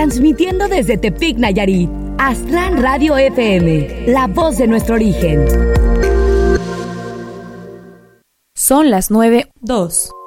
Transmitiendo desde Tepic, Nayarit. Aztlán Radio FM, la voz de nuestro origen. Son las 9:02.